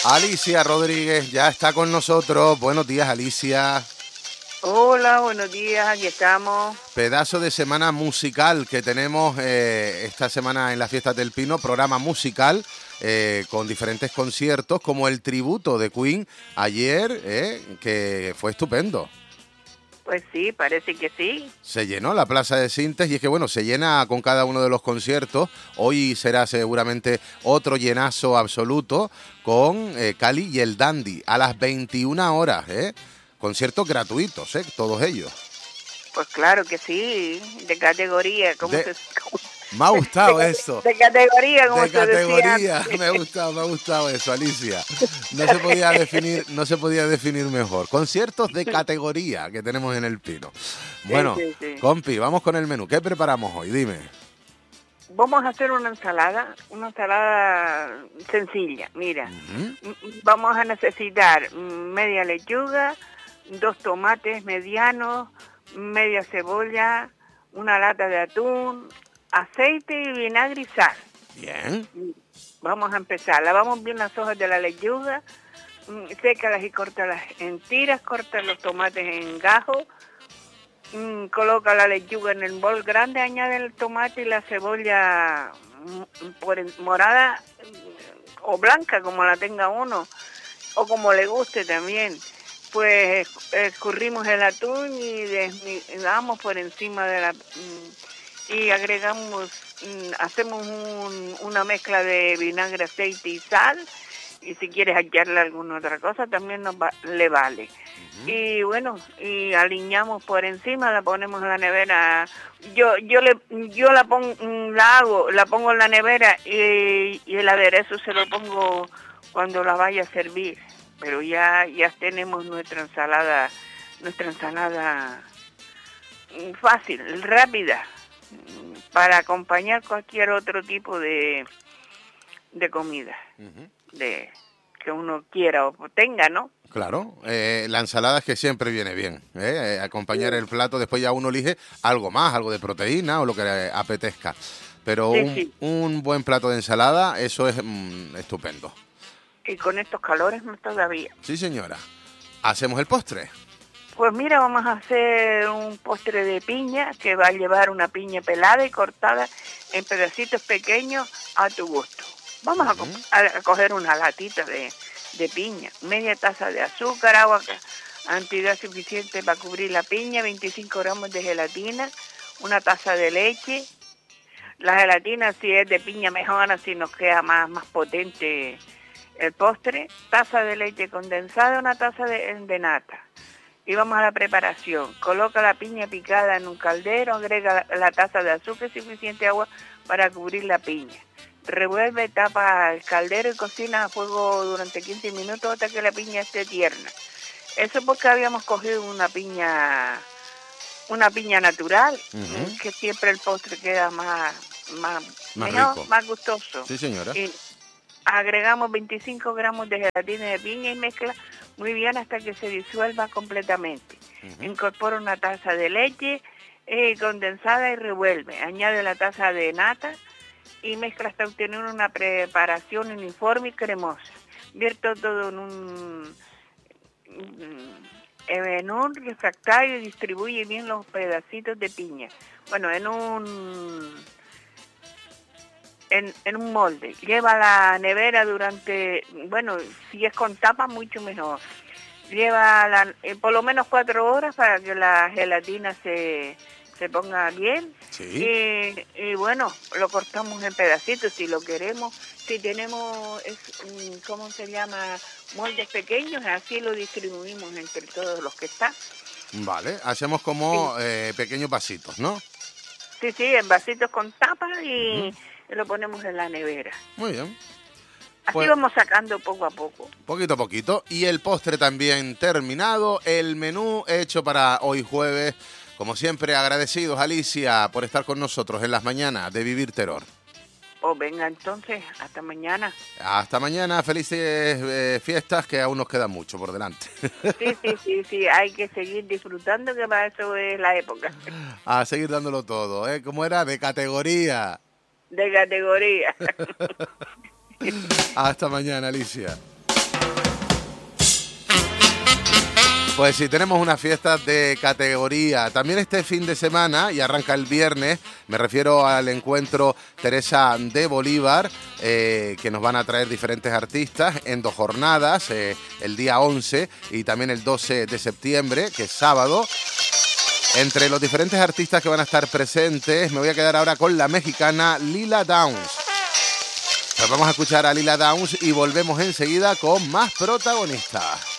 Alicia Rodríguez ya está con nosotros. Buenos días, Alicia. Hola, buenos días, aquí estamos. Pedazo de semana musical que tenemos esta semana en las Fiestas del Pino, programa musical con diferentes conciertos, como el tributo de Queen ayer, que fue estupendo. Pues sí, parece que sí. Se llenó la Plaza de Sintes y es que bueno, se llena con cada uno de los conciertos. Hoy será seguramente otro llenazo absoluto con Cali y el Dandy a las 21 horas, conciertos gratuitos, todos ellos. Pues claro que sí, de categoría, Me ha gustado eso. De categoría, como de se categoría, decía. me ha gustado eso, Alicia. No se podía definir mejor. Conciertos de categoría que tenemos en el Pino. Bueno, Sí. compi, vamos con el menú. ¿Qué preparamos hoy? Dime. Vamos a hacer una ensalada sencilla. Mira, vamos a necesitar media lechuga, 2 tomates medianos, media cebolla, una lata de atún, aceite y vinagre y sal. Bien. Vamos a empezar. Lavamos bien las hojas de la lechuga, sécalas y córtalas en tiras, corta los tomates en gajos, coloca la lechuga en el bol grande, añade el tomate y la cebolla morada o blanca, como la tenga uno, o como le guste también. Pues escurrimos el atún y desmigamos por encima de y agregamos, hacemos una mezcla de vinagre, aceite y sal, y si quieres echarle alguna otra cosa también le vale. Y bueno, y aliñamos por encima, la ponemos en la nevera. Yo la pongo en la nevera y el aderezo se lo pongo cuando la vaya a servir. Pero ya tenemos nuestra ensalada fácil, rápida, para acompañar cualquier otro tipo de comida, que uno quiera o tenga, ¿no? Claro, la ensalada es que siempre viene bien, acompañar el plato, después ya uno elige algo más, algo de proteína o lo que le apetezca. Pero un buen plato de ensalada, eso es estupendo. Y con estos calores no todavía. Sí, señora. ¿Hacemos el postre? Pues mira, vamos a hacer un postre de piña que va a llevar una piña pelada y cortada en pedacitos pequeños a tu gusto. Vamos a coger una latita de piña, media taza de azúcar, agua, cantidad suficiente para cubrir la piña, 25 gramos de gelatina, una taza de leche. La gelatina, si es de piña mejor, así nos queda más potente el postre, taza de leche condensada, una taza de nata. Y vamos a la preparación. Coloca la piña picada en un caldero, agrega la taza de azúcar y suficiente agua para cubrir la piña. Revuelve, tapa el caldero y cocina a fuego durante 15 minutos hasta que la piña esté tierna. Eso porque habíamos cogido una piña natural, que siempre el postre queda más rico, más gustoso. Sí, señora. Y agregamos 25 gramos de gelatina de piña y mezcla muy bien hasta que se disuelva completamente. Incorpora una taza de leche condensada y revuelve. Añade la taza de nata y mezcla hasta obtener una preparación uniforme y cremosa. Vierto todo en un refractario y distribuye bien los pedacitos de piña. Bueno, en un molde. Lleva a la nevera si es con tapa, mucho mejor. Lleva por lo menos 4 horas para que la gelatina se ponga bien. Sí. Y bueno, lo cortamos en pedacitos si lo queremos. Si tenemos, ¿cómo se llama? Moldes pequeños, así lo distribuimos entre todos los que están. Vale, hacemos como pequeños vasitos, ¿no? Sí, en vasitos con tapa y lo ponemos en la nevera. Muy bien. Así vamos sacando poco a poco. Poquito a poquito. Y el postre también terminado. El menú hecho para hoy jueves. Como siempre, agradecidos, Alicia, por estar con nosotros en las mañanas de Vivir Terror. Pues venga entonces, hasta mañana. Hasta mañana, felices fiestas, que aún nos queda mucho por delante. Sí, hay que seguir disfrutando, que para eso es la época. A seguir dándolo todo, ¿eh? ¿Cómo era? De categoría. De categoría. Hasta mañana, Alicia. Pues sí, tenemos unas fiestas de categoría. También este fin de semana, y arranca el viernes, me refiero al encuentro Teresa de Bolívar, que nos van a traer diferentes artistas en 2 jornadas, el día 11 y también el 12 de septiembre, que es sábado. Entre los diferentes artistas que van a estar presentes, me voy a quedar ahora con la mexicana Lila Downs. Pues vamos a escuchar a Lila Downs y volvemos enseguida con más protagonistas.